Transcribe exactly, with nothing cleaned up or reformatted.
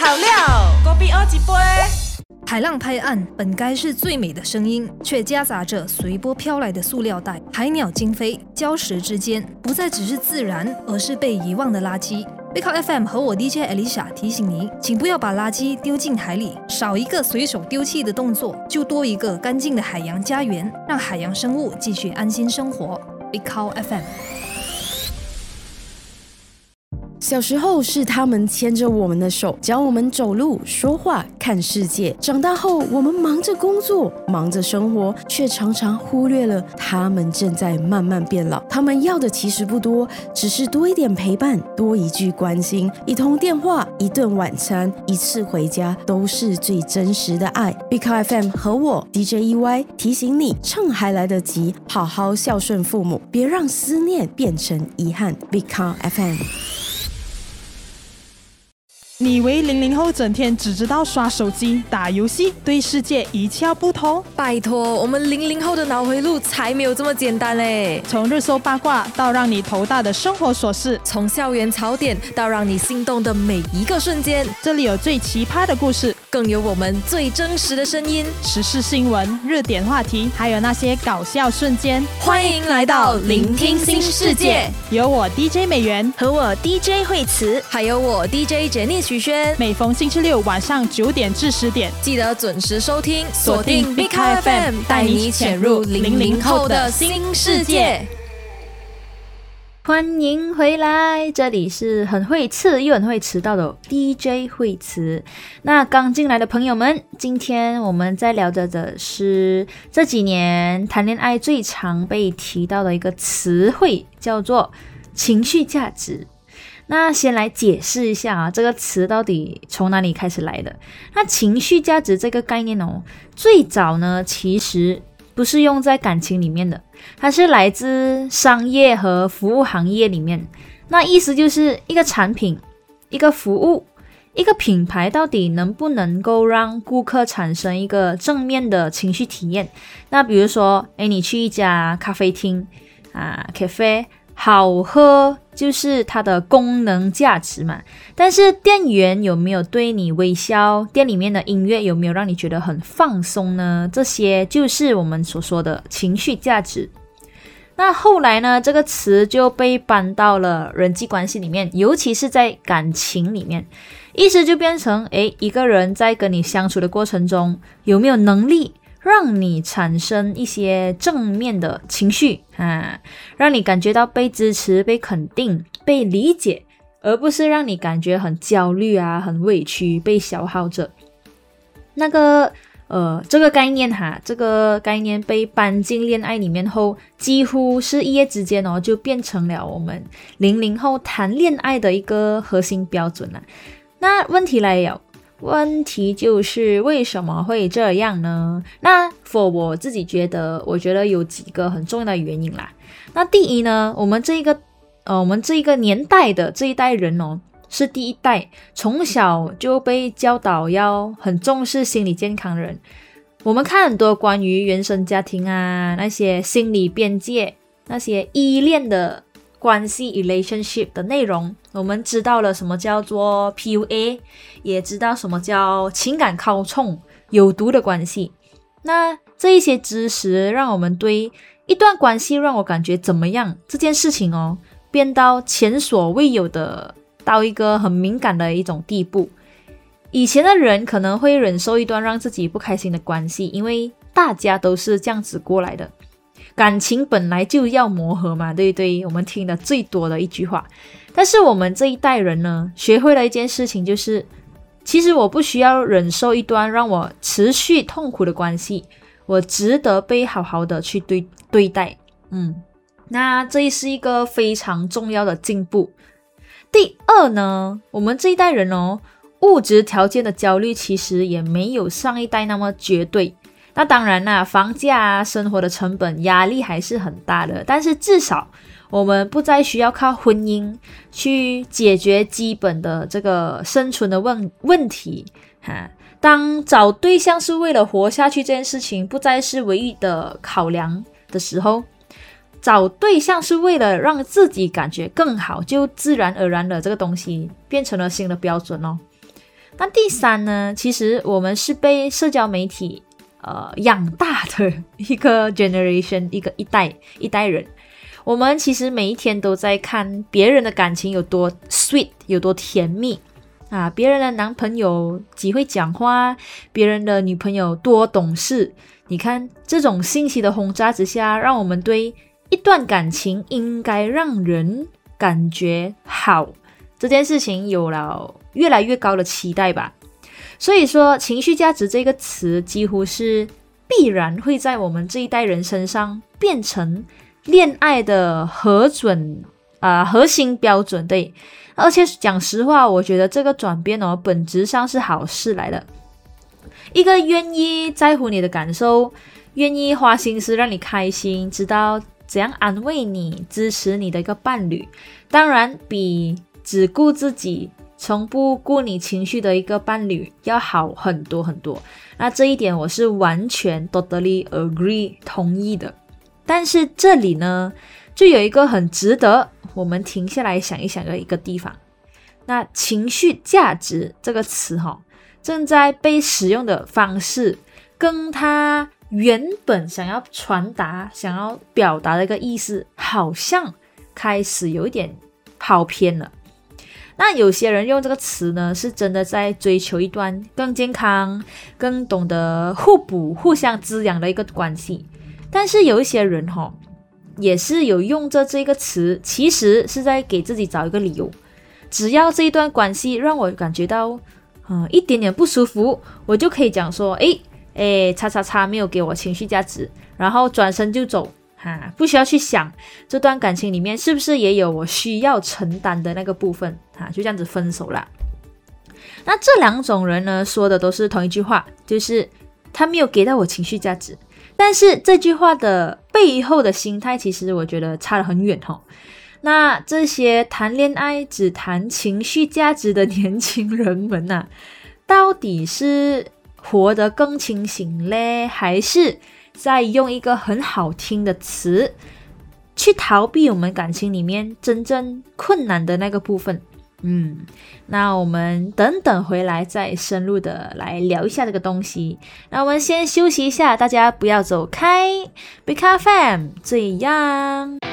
好料，隔壁二几杯。 海浪拍岸本该是最美的声音，却夹杂着随波飘来的塑料袋、海鸟惊飞，礁石之间不再只是自然，而是被遗忘的垃圾。Big Cow F M 和我 D J Alicia 提醒你，请不要把垃圾丢进海里，少一个随手丢弃的动作，就多一个干净的海洋家园，让海洋生物继续安心生活。Big Cow F M。 小时候是他们牵着我们的手，教我们走路、说话、看世界。长大后，我们忙着工作，忙着生活，却常常忽略了他们正在慢慢变老。他们要的其实不多，只是多一点陪伴，多一句关心，一通电话，一顿晚餐，一次回家，都是最真实的爱。Big Cow F M 和我 D J E Y 提醒你，趁还来得及，好好孝顺父母，别让思念变成遗憾。Big Cow F M。 你以为零零后整天只知道刷手机、打游戏，对世界一窍不通？ 拜托，我们零零后的脑回路才没有这么简单嘞！ 从日搜八卦到让你头大的生活琐事， 从校园槽点到让你心动的每一个瞬间， 这里有最奇葩的故事， 更有我们最真实的声音， 时事新闻、热点话题，还有那些搞笑瞬间。 欢迎来到聆听新世界， 有我 D J 美元和我 D J 惠慈，还有我 D J 杰尼许轩。 每逢星期六晚上九点至十点， 记得准时收听，锁定 Big Cow F M， 带你潜入零零后的新世界。 欢迎回来，这里是很会刺又很会迟到的 D J 惠慈。那刚进来的朋友们，今天我们在聊着的是这几年谈恋爱最常被提到的一个词汇，叫做情绪价值。那先来解释一下啊，这个词到底从哪里开始来的？那情绪价值这个概念哦，最早呢其实不是用在感情里面的，它是来自商业和服务行业里面。那意思就是一个产品、一个服务、一个品牌到底能不能够让顾客产生一个正面的情绪体验。那比如说，诶，你去一家咖啡厅啊 cafe， 好喝就是它的功能价值嘛，但是店员有没有对你微笑，店里面的音乐有没有让你觉得很放松呢？这些就是我们所说的情绪价值。那后来呢，这个词就被搬到了人际关系里面，尤其是在感情里面，意思就变成诶，一个人在跟你相处的过程中有没有能力让你产生一些正面的情绪啊，让你感觉到被支持、被肯定、被理解，而不是让你感觉很焦虑啊、很委屈、被消耗着。那个呃，这个概念哈，这个概念被搬进恋爱里面后，几乎是一夜之间哦，就变成了我们零零后谈恋爱的一个核心标准了。那问题来了。问题就是为什么会这样呢？那 for 我自己觉得，我觉得有几个很重要的原因啦。那第一呢，我们这一个呃，我们这一个年代的这一代人哦，是第一代从小就被教导要很重视心理健康的人。我们看很多关于原生家庭啊，那些心理边界，那些依恋的关系 relationship 的内容，我们知道了什么叫做 P U A， 也知道什么叫情感操纵、有毒的关系。那这一些知识让我们对一段关系让我感觉怎么样这件事情哦，变到前所未有的到一个很敏感的一种地步。以前的人可能会忍受一段让自己不开心的关系，因为大家都是这样子过来的。感情本来就要磨合嘛，对不对？我们听的最多的一句话。但是我们这一代人呢，学会了一件事情，就是其实我不需要忍受一段让我持续痛苦的关系，我值得被好好的去对对待。嗯，那这是一个非常重要的进步。第二呢，我们这一代人哦，物质条件的焦虑其实也没有上一代那么绝对。那当然啦，房价啊，生活的成本压力还是很大的，但是至少我们不再需要靠婚姻去解决基本的这个生存的问问题哈。当找对象是为了活下去这件事情不再是唯一的考量的时候，找对象是为了让自己感觉更好，就自然而然的这个东西变成了新的标准哦。 那第三呢，其实我们是被社交媒体呃养大的一个 generation， 一个一代一代人。我们其实每一天都在看别人的感情有多 sweet， 有多甜蜜啊，别人的男朋友几会讲话，别人的女朋友多懂事。你看这种信息的轰炸之下，让我们对一段感情应该让人感觉好这件事情有了越来越高的期待吧。所以说情绪价值这个词几乎是必然会在我们这一代人身上变成恋爱的核准啊、呃、核心标准。对，而且讲实话，我觉得这个转变哦，本质上是好事来的。一个愿意在乎你的感受，愿意花心思让你开心，知道怎样安慰你、支持你的一个伴侣，当然比只顾自己、从不顾你情绪的一个伴侣要好很多很多。那这一点我是完全 totally agree 同意的。但是这里呢，就有一个很值得我们停下来想一想的一个地方。那情绪价值这个词哈、哦，正在被使用的方式跟它原本想要传达、想要表达的一个意思，好像开始有一点跑偏了。那有些人用这个词呢，是真的在追求一段更健康、更懂得互补、互相滋养的一个关系。但是有一些人哈、哦，也是有用着这个词，其实是在给自己找一个理由。只要这一段关系让我感觉到嗯，一点点不舒服，我就可以讲说，诶诶，叉叉叉没有给我情绪价值，然后转身就走，哈，不需要去想这段感情里面是不是也有我需要承担的那个部分，哈，就这样子分手啦。那这两种人呢，说的都是同一句话，就是他没有给到我情绪价值，但是这句话的背后的心态，其实我觉得差得很远齁。那这些谈恋爱只谈情绪价值的年轻人们啊，到底是活得更清醒嘞，还是在用一个很好听的词去逃避我们感情里面真正困难的那个部分？嗯，那我们等等回来再深入的来聊一下这个东西。那我们先休息一下，大家不要走开， Big Car F M 这样。